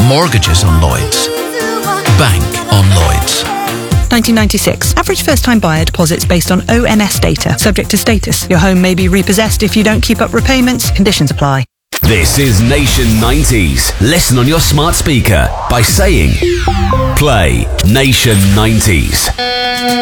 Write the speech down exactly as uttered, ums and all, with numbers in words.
Mortgages on Lloyds. Bank on Lloyds. nineteen ninety-six. Average first-time buyer deposits based on O N S data. Subject to status. Your home may be repossessed if you don't keep up repayments. Conditions apply. This is Nation nineties. Listen on your smart speaker by saying, play Nation nineties.